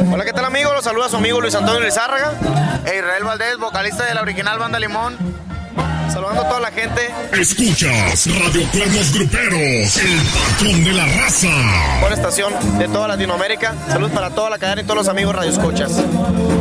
Hola, ¿qué tal, amigos? Los saluda su amigo Luis Antonio Lizárraga e Israel Valdés, vocalista de la original banda Limón. Saludando a toda la gente. Escuchas Radio Cuernos Gruperos, el patrón de la raza. Buena estación de toda Latinoamérica. Saludos para toda la cadena y todos los amigos radioescuchas.